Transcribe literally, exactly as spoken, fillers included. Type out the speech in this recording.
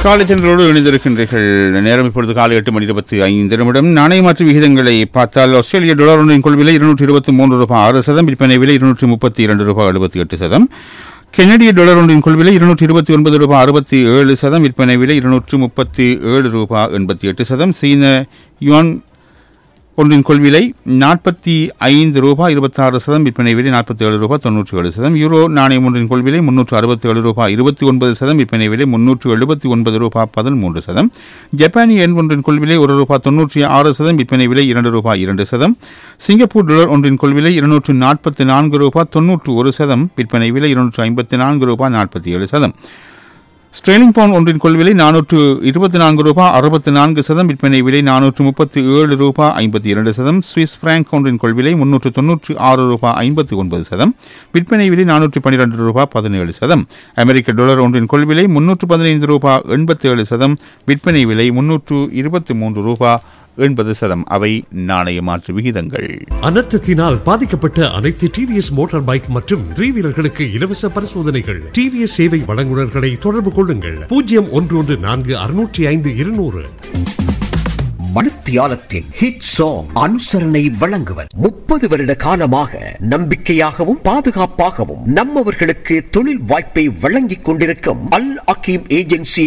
காலை தென்றலோடு இணைந்திருக்கின்றீர்கள். நேரம் இப்பொழுது காலை எட்டு மணி இருபத்தி ஐந்து நிமிடம். நாணய மாற்று விகிதங்களை பார்த்தால் ஆஸ்திரேலிய டாலர் ஒன்றின் கொள்விலை இருநூற்றி இருபத்தி மூன்று ரூபாய் ஆறு சதம், விற்பனை விலை இருநூற்றி முப்பத்தி இரண்டு ரூபாய் எழுபத்தி எட்டு சதம். கெனடிய டாலர் ஒன்றின் கொள்விலை இருநூற்றி இருபத்தி ஒன்பது ரூபாய் அறுபத்தி ஏழு சதம், விற்பனை விலை இருநூற்று முப்பத்தி ஏழு ரூபாய் எண்பத்தி எட்டு சதம். சீன யுவான் ஒன்றின் கொள்விலை நாற்பத்தி ஐந்து ரூபாய் இருபத்தாறு சதம், விற்பனை விலை நாற்பத்தி ஏழு ரூபாய் தொன்னூற்றி ஏழு சதம். யூரோ நாணயம் ஒன்றின் கொள்விலை முன்னூற்று அறுபத்தி ஏழு ரூபாய் இருபத்தி ஒன்பது சதம், விற்பனை விலை முன்னூற்று எழுபத்தி ஒன்பது ரூபாய் பதிமூன்று சதம். ஜப்பானிய எண் ஒன்றின் கொள்விலை ஒரு ரூபாய் தொன்னூற்றி ஆறு சதம், விற்பனை விலை இரண்டு ரூபாய் இரண்டு சதம். சிங்கப்பூர் டாலர் ஒன்றின் கொள்விலை இருநூற்று நாற்பத்தி நான்கு ரூபாய் தொன்னூற்று ஒரு சதம், விற்பனை விலை இருநூற்று ஐம்பத்தி நான்கு ரூபாய் நாற்பத்தி ஏழு சதம். ஸ்ட்ரேலிங் பவுண்ட் ஒன்றின் கொள்விலை நானூற்று இருபத்தி நான்கு ரூபாய் அறுபத்தி நான்கு சதம், விற்பனை விலை நானூற்று முப்பத்தி ஏழு ரூபாய் ஐம்பத்தி இரண்டு சதம். சுவிஸ் பிராங்க் ஒன்றின் கொள்விலை முன்னூற்று தொன்னூற்றி ஆறு ரூபாய் ஐம்பத்தி ஒன்பது சதம், விற்பனை விலை நானூற்று பன்னிரண்டு ரூபாய் பதினேழு சதம். அமெரிக்க டாலர் ஒன்றின் கொள்விலை முன்னூற்று பதினைந்து ரூபாய் எண்பத்தி ஏழு சதம், விற்பனை விலை முன்னூற்று இருபத்தி மூன்று ரூபாய் எண்பது சதம். அவை நாணய மாற்று விகிதங்கள். அனர்த்தத்தினால் பாதிக்கப்பட்ட அனைத்து டிவிஎஸ் மோட்டார் பைக் மற்றும் த்ரீ வீலர்களுக்கு இலவச பரிசோதனைகள். டிவிஎஸ் சேவை வழங்குநர்களை தொடர்பு கொள்ளுங்கள். பூஜ்ஜியம் ஒன்று ஒன்று நான்கு அறுநூற்றி ஐந்து இருநூறு. மணித்தியாலத்தின் ஹிட் சாங் அனுசரணை வழங்குவர். முப்பது வருட காலமாக நம்பிக்கையாகவும் பாதுகாப்பாகவும் நம்மவர்களுக்கு தொழில் வாய்ப்பை வழங்கிக் கொண்டிருக்கும் அல் அகீம் ஏஜென்சி